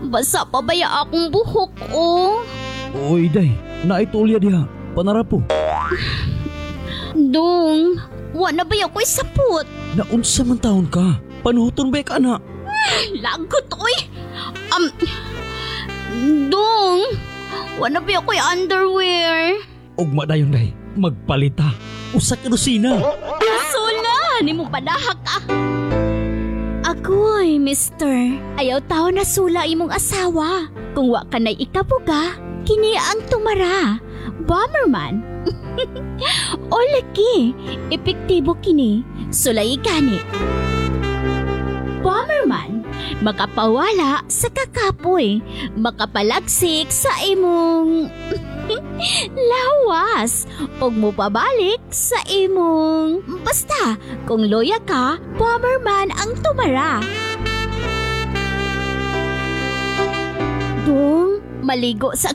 Basa pa ba ya akong buhok, oh? Uy, day. Naitulya diha. Panara po. Dong, wala ba ya ko'y sapot? Naunsa man taon ka? Panuhuton ba ka na? Lagot, oy! Dong, wala ba ya ko'y underwear? Ugma dayon day. Magpalita. Usa ka dosina. Sula, ni mo padahak ka. Agoy, mister. Ayaw tao na sula imong asawa. Kung wa ka na'y ikabuga, kini ang tumara. Bomberman. O laki, epektibo kini. Sulay gani. Bomberman, makapawala sa kakapoy. Makapalagsik sa imong lawas. Og mo pabalik sa imong basta, kung loya ka, Bomberman ang tumara. Dong, maligo sa